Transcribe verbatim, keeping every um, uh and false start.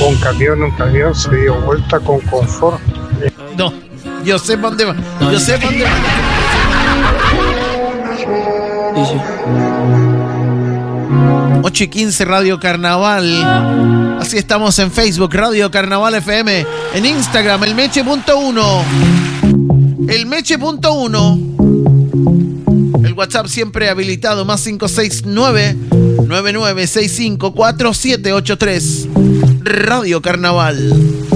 un camión, un camión se dio vuelta con confort. No, yo sé para dónde va. Yo sé para dónde va. ocho y quince Radio Carnaval. Así estamos en Facebook, Radio Carnaval F M. En Instagram, el Meche punto uno. El Meche punto uno. El WhatsApp siempre habilitado, más cinco seis nueve, nueve nueve seis cinco, cuatro siete ocho tres. Radio Carnaval.